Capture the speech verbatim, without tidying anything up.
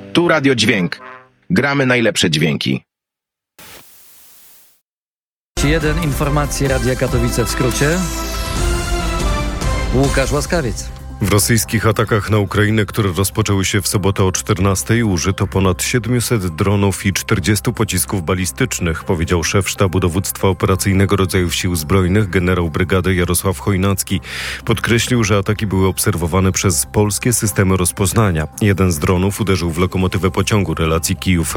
Tu Radio Dźwięk. Gramy najlepsze dźwięki. Jeden informacje Radia Katowice w skrócie. Łukasz Łaskawiec. W rosyjskich atakach na Ukrainę, które rozpoczęły się w sobotę o czternastej, użyto ponad siedemset dronów i czterdziestu pocisków balistycznych, powiedział szef sztabu dowództwa operacyjnego rodzajów sił zbrojnych generał brygady Jarosław Chojnacki. Podkreślił, że ataki były obserwowane przez polskie systemy rozpoznania. Jeden z dronów uderzył w lokomotywę pociągu relacji Kijów